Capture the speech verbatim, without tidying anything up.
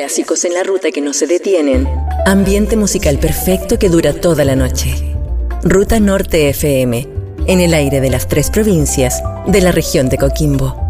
clásicos en la ruta que no se detienen. Ambiente musical perfecto que dura toda la noche. Ruta Norte F M, en el aire de las tres provincias de la región de Coquimbo.